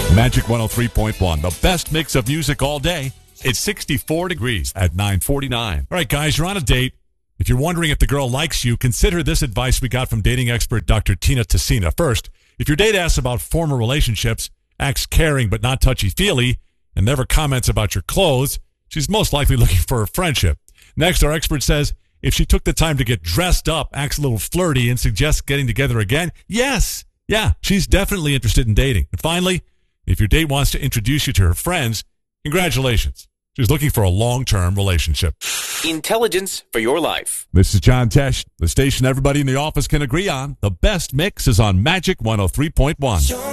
Magic 103.1, the best mix of music all day. It's 64 degrees at 9:49. All right, guys, you're on a date. If you're wondering if the girl likes you, consider this advice we got from dating expert Dr. Tina Tessina. First, if your date asks about former relationships, acts caring but not touchy-feely, and never comments about your clothes, she's most likely looking for a friendship. Next, our expert says if she took the time to get dressed up, acts a little flirty, and suggests getting together again, yes, she's definitely interested in dating. And finally, if your date wants to introduce you to her friends, congratulations. She's looking for a long-term relationship. Intelligence for your life. This is John Tesh, the station everybody in the office can agree on. The best mix is on Magic 103.1.